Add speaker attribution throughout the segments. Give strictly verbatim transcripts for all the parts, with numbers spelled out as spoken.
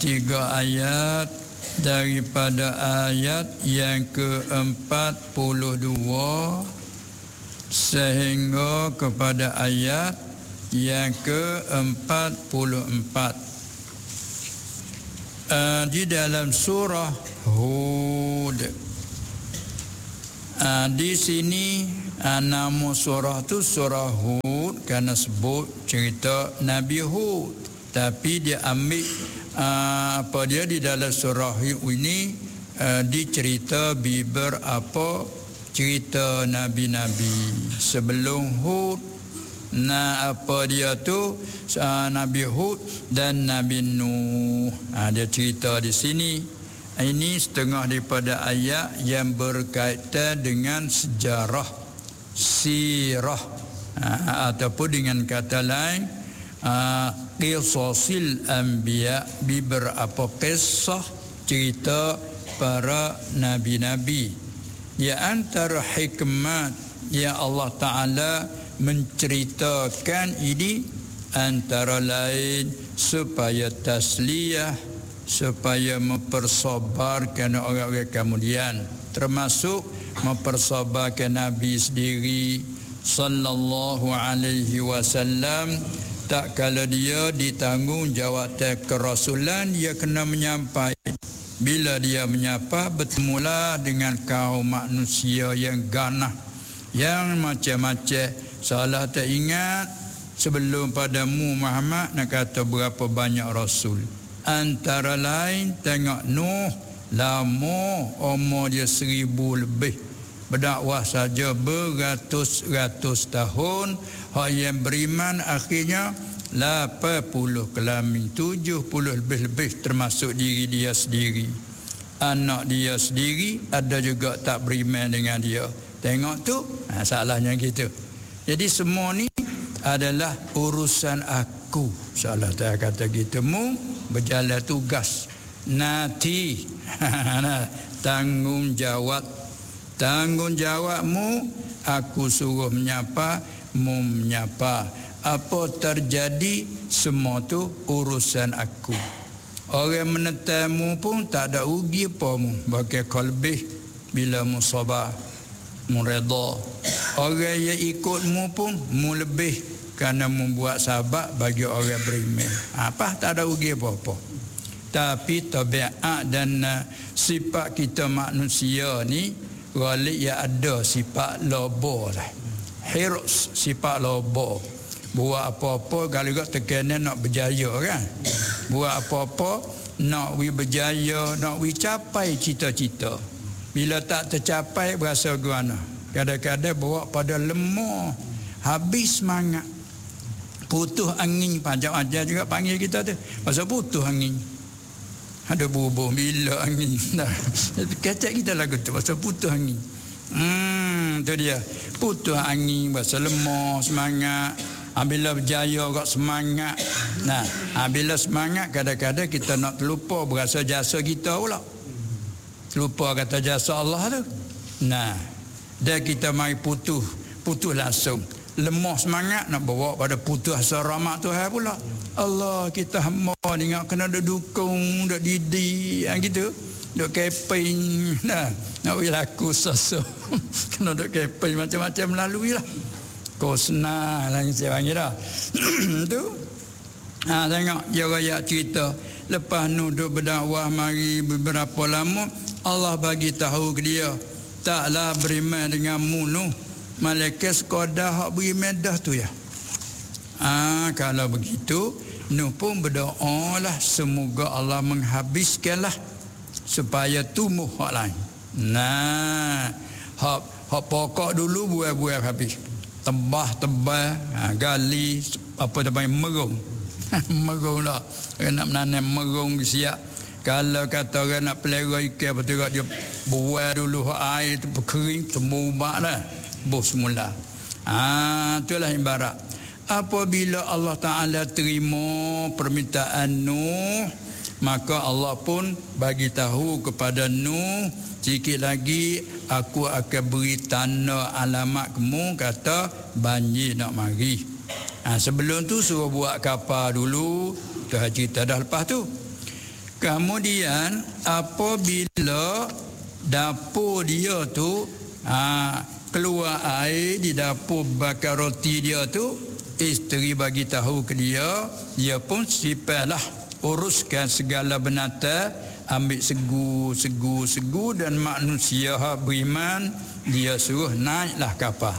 Speaker 1: tiga ayat daripada ayat yang keempat puluh dua sehingga kepada ayat yang keempat puluh empat. Uh, di dalam surah Hud. Uh, di sini uh, nama surah tu surah Hud kerana sebut cerita Nabi Hud. Tapi dia ambil uh, apa dia di dalam surah ini uh, dicerita biber apa cerita nabi-nabi sebelum Hud. Nah, apa dia tu uh, Nabi Hud dan Nabi Nuh. Uh, dia cerita di sini. Ini setengah daripada ayat yang berkaitan dengan sejarah sirah uh, ataupun dengan kata lain qisasil anbiya, beberapa kisah cerita para nabi-nabi. Di antara hikmat yang Allah Ta'ala menceritakan ini antara lain supaya tasliyah, supaya mempersabarkan orang-orang kemudian, termasuk mempersabarkan Nabi sendiri sallallahu alaihi wasallam. Tak kala dia ditanggungjawabkan kerasulan, dia kena menyampaikan. Bila dia menyapa, bertemulah dengan kaum manusia yang ganah, yang macam-macam. Salah tak ingat sebelum padamu Muhammad nak kata berapa banyak rasul. Antara lain tengok Nuh, lama umur dia seribu lebih, berdakwah saja beratus-ratus tahun. Hak yang beriman akhirnya lapan puluh kelamin, tujuh puluh lebih-lebih, termasuk diri dia sendiri. Anak dia sendiri ada juga tak beriman dengan dia. Tengok tu, ha, salahnya gitu. Jadi semua ni adalah urusan aku. Salah tak kata gitu. Mu berjalan tugas. Nanti tanggungjawab. Tanggungjawabmu aku suruh menyapa, mu menyapa. Apa terjadi semua tu urusan aku. Orang menetamu pun tak ada ugi apa mu. Bagi kalbih bila mu sabar, mu redha. Orang yang ikutmu pun mu lebih kerana membuat sahabat bagi orang beriman. Apa tak ada ugi apa-apa. Tapi tabiat dan uh, sifat kita manusia ni galik ya ada sifat lobo lah. Hirs, sifat lobo. Buat apa-apa kalau gak tekanan nak berjaya kan. Buat apa-apa nak wi berjaya, nak wi capai cita-cita. Bila tak tercapai berasa gimana? Kadang-kadang bawa pada lemah, habis semangat. Putus angin, panjang ajar juga panggil kita tu. Pasal putus angin. Ada bubuh bila angin. Kacak kita lagu tu pasal putus angin. Hmm, tu dia. Putus angin, pasal lemah, semangat. Bila berjaya agak semangat. Nah, bila semangat kadang-kadang kita nak terlupa berasa jasa kita pula. Terlupa kata jasa Allah tu. Nah, dan kita mari putus, putus langsung. Lemah semangat nak bawa pada putus asa rahmat Tuhan pula. Allah kita hamba ni nak kena dukung, dak didik yang gitu. Dok keping. Nah, nak berlaku sesuatu. Kena dok keping macam-macam melalui lah. Kau senang lah yang saya panggil dah. Tu. Ha, tengok dia raya cerita. Lepas Nuh berdakwah mari beberapa lama, Allah bagi tahu ke dia, taklah beriman denganmu Nuh. Malaikat sekadar hak beriman dah tu ya. Ah, kalau begitu Nuh pun berdoa lah semoga Allah menghabiskanlah supaya tumbuh hak lain. Nah, hak hak pokok dulu buah-buah habis. Tebah-tebah, ha, gali apa namanya merung. Merung lah. Orang nak menanam merung siap. Kalau kata orang nak pelera ikan betul dia buah dulu air tu berkering semua lah. Bos semula. Ah, itulah ibarat. Apabila Allah Ta'ala terima permintaan Nuh, maka Allah pun bagi tahu kepada Nuh, sikit lagi aku akan beri tanda alamat kamu, kata banjir nak mari. Ha, sebelum tu suruh buat kapal dulu. Tu cerita dah lepas tu. Kemudian apabila dapur dia tu ha, keluar air di dapur bakar roti dia tu, isteri bagi tahu ke dia, dia pun sipahlah uruskan segala binatang, ambil segu, segu, segu, dan manusia beriman dia suruh naiklah kapal.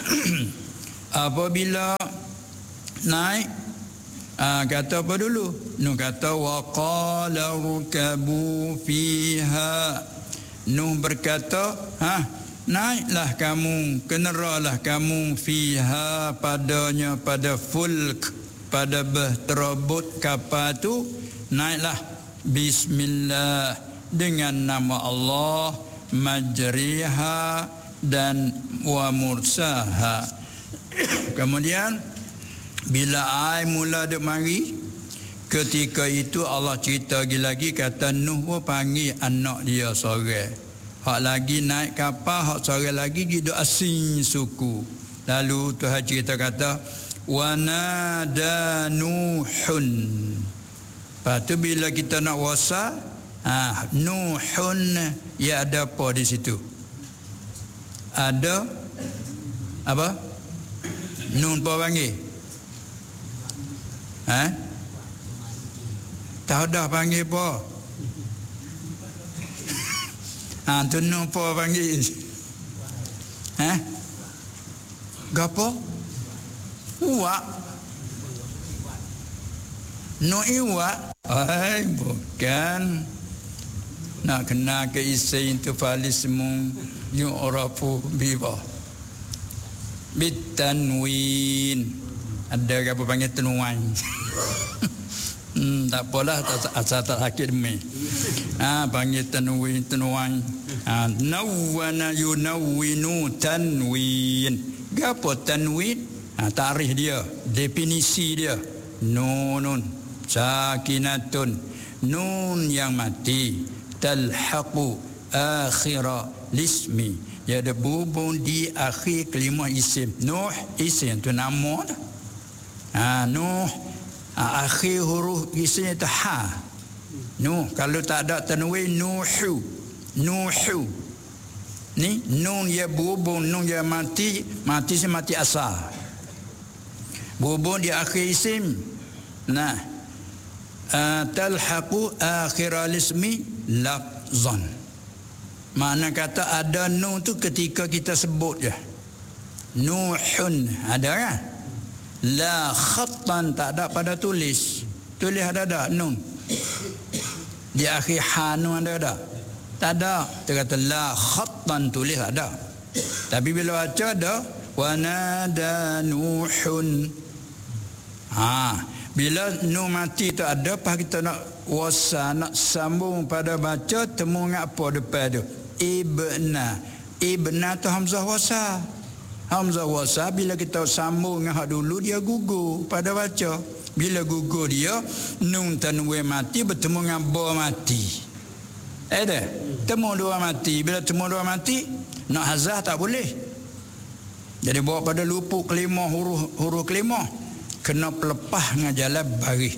Speaker 1: Apabila naik, ah, kata apa dulu? Nuh kata waqala rukabu fiha. Nuh berkata, ha, naiklah kamu, keneralah kamu fiha padanya, pada fulk, pada berterabut kapal tu, naiklah bismillah dengan nama Allah, majriha dan wa mursaha. Kemudian bila air mula duk mari, ketika itu Allah cerita lagi-lagi, kata Nuh pun panggil anak dia seorang. Hak lagi naik kapal, hak seorang lagi hidup asing suku. Lalu Tuhan cerita kata wa nada Nuhun. Lepas tu bila kita nak wasa, ah, Nuhun, ya ada apa di situ? Ada apa? Nun apa panggil? Ha? Tahu dah panggil apa? Ha, tu nun apa panggil? Ha? Gapo? Uak. No iwak. Ai, bukan. Nak kena ke isi itu falismu yu'rafu biwa. Bitanwin. Ada apa panggil tenuan? Hmm, tak apalah, asal tak sakit demi. Ah, panggil tanwin, tenuan. Ah, nawwana yunawwinu tanwin. Gapo tanwin? Ah, tarikh dia, definisi dia. Nunun sakinatun, nun yang mati, talhaqu akhira lismi. Dia ada berhubung di akhir kelima isim. Nuh isim tu nama dah. Ah, Nuh akhir huruf isimnya itu ha. Nuh, kalau tak ada tanwin, nuhu, nuhu. Ni nun ya berhubung, nun ya mati, mati si mati asal. Berhubung di akhir isim. Nah, uh, talhaqu akhir al-ismi lafzan. Makna kata ada nun tu ketika kita sebut je. Nuhun ada kan? La khattan tak ada pada tulis. Tulis ada tak nun? Di akhir hanun ada tak? Tak ada. Dia kata la khattan, tulis ada. Tapi bila baca ada wa nada nuhun. Ha, bila nun mati tu ada, pas kita nak wasa, nak sambung pada baca, temu dengan apa depan tu? Ibna. Ibna tu hamzah wasa. Hamzah wasa bila kita sambung dengan hak dulu, dia gugur pada baca. Bila gugur dia, nun tanwin mati bertemu dengan ba mati. Eh dah, temu dua mati. Bila temu dua mati, nak hazah tak boleh. Jadi bawa pada lupuk kelima, huruf huruf kelima, kena pelepah dengan jalan baris.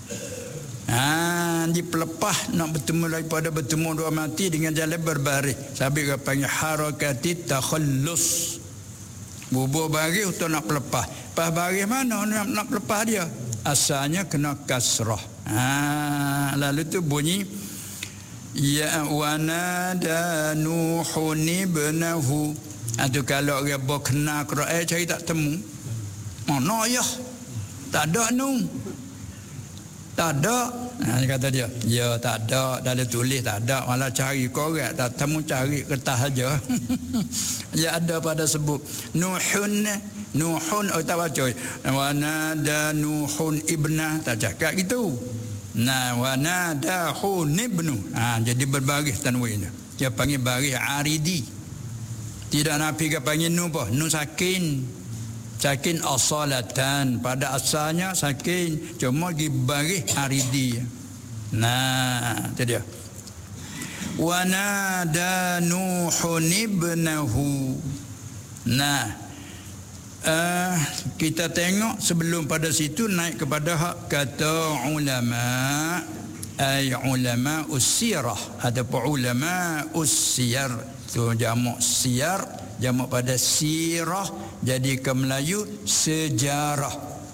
Speaker 1: Ha, di pelepah nak bertemu daripada bertemu dua mati dengan jalan berbaris. Sabit dia panggil harakati takhallus. Bubur baris untuk nak pelepah. Pas baris mana nak, nak pelepah dia? Asalnya kena kasrah. Ha, lalu tu bunyi ya wa nada nuhun ibnahu. Itu kalau dia berkena Quran cari tak temu. Mana ya? Tak ada nun. Tak ada. Ha, kata dia, ya tak ada, dalam tulis tak ada, malah cari korek tak temu, cari kertas saja. Ya ada pada sebut Nuhun, Nuhun oh tak baca. Wa nada Nuhun ibnah, tak cakap gitu. Nah, wa nada hun ibnu. Ha, jadi berbaris tanwin. Dia panggil baris aridi. Tidak nafi ke panggil nu apa? Nu sakin. Sakin asalatan, pada asalnya sakin, cuma di baris aridi. Nah, itu dia. Wa nada Nuhun ibnahu. Nah, uh, kita tengok sebelum pada situ naik kepada hak kata ulama ay ulama usirah ataupun ulama usiyar. Tu jamak siyar, jamak pada sirah, jadi ke Melayu sejarah.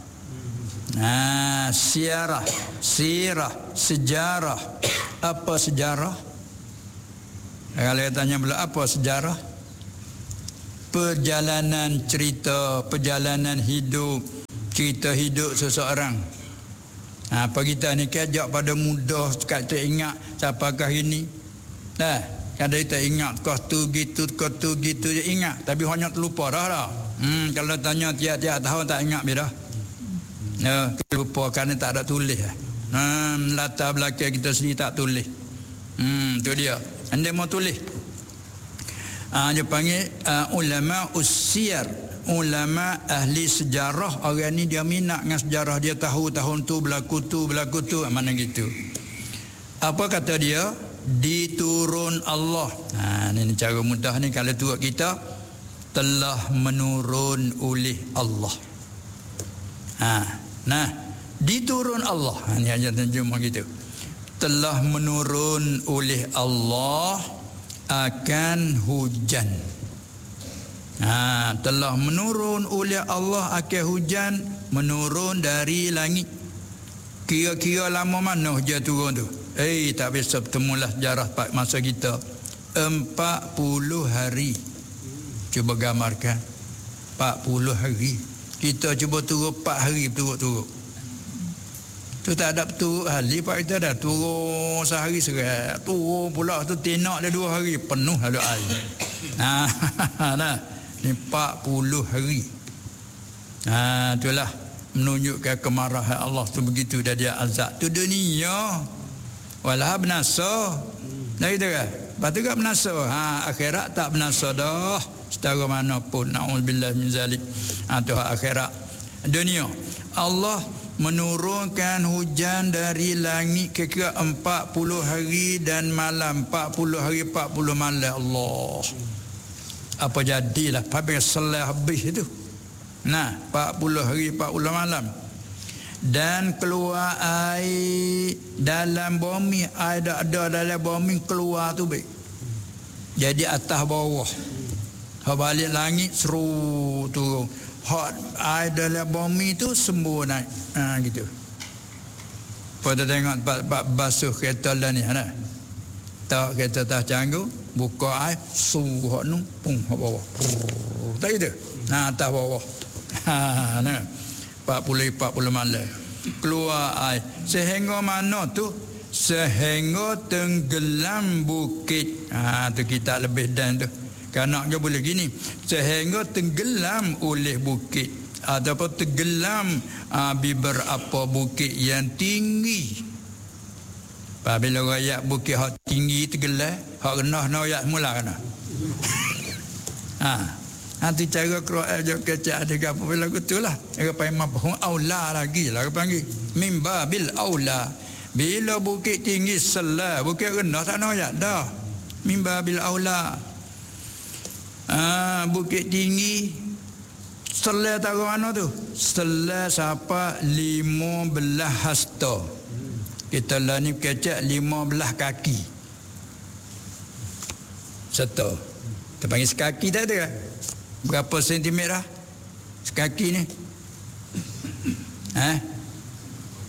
Speaker 1: Nah, siarah, sirah, sejarah. Apa sejarah? Kalau tanya pula apa sejarah? Perjalanan cerita, perjalanan hidup, cerita hidup seseorang. Ha, apa kita ni kejak pada mudah sekat tak ingat siapakah ini. Dah, kadang kita ingat kau tu gitu, kau tu gitu je ingat, tapi hanya terlupa dah dah. Hmm, kalau tanya tiap-tiap tahun tak ingat dah. Ya, lupa kerana tak ada tulis. Ha, latar belakang kita sendiri tak tulis. Hmm, tu dia. Anda mau tulis. Ah, dia panggil uh, ulama usiyar, ulama ahli sejarah. Orang ni dia minat dengan sejarah, dia tahu tahun tu berlaku tu berlaku tu mana gitu. Apa kata dia? Diturun Allah. Ha, ini cara mudah ni kalau tuak kita telah menurun oleh Allah. Ha, nah, diturun Allah. Ha, ni aja terjemah gitu. Telah menurun oleh Allah akan hujan. Ha, telah menurun oleh Allah akan hujan, menurun dari langit. Kira-kira lama mana hujan turun tu? Eh, tak bisa bertemulah sejarah masa kita. empat puluh hari. Cuba gambarkan. empat puluh hari. Kita cuba turun empat hari turut-turut. Tu tak ada betul hari pak kita dah turun sehari serat, turun pula tu tinak dia dua hari penuh ada air. Nah, nah ni empat puluh hari. Nah, itulah menunjukkan kemarahan Allah tu begitu dah dia azab tu dunia. Walah binasa. Nah itu kan. Lepas tu kan binasa. Ha, akhirat tak binasa dah. Setara mana pun. Na'udzubillah min zalik. Ha, tu akhirat. Dunia. Allah menurunkan hujan dari langit kira empat puluh hari dan malam, empat puluh hari empat puluh malam. Allah, apa jadilah habis selah habis itu. Nah, empat puluh hari empat puluh malam. Dan keluar air dalam bumi, air dah ada dalam bumi keluar tu baik. Jadi atas bawah, balik langit seru turun. Hot air dalam bumi tu sembuh naik. Ha, gitu. Pada tengok bab basuh kereta lah ni. Nah. Tak kereta tak canggu, buka air, suruh hot nu, pung hot bawah. Tak gitu. Nah, atas bawah. Ha, nah. empat puluh empat puluh malam. Keluar air. Sehingga mana tu? Sehingga tenggelam bukit. Ha, tu kita lebih dan tu. Kanak dia boleh gini, sehingga tenggelam oleh bukit ataupun tenggelam uh, beberapa bukit yang tinggi. Apabila rakyat bukit hak tinggi tenggelam, hak rendah noyak mula kena. Ha, nanti cara Quran je kecak ada apa bila gitulah. Dia panggil mafhum aula lagi lah panggil. Mimba bil aula. Bila bukit tinggi selah, bukit rendah tak noyak dah. Mimba bil aula. Ah, bukit tinggi setelah tahu mana tu? Setelah siapa lima belah hasta. Kita lah ni kecek lima belah kaki. Satu. Kita panggil sekaki tak ada kan? Berapa sentimeter lah? Sekaki ni. Eh?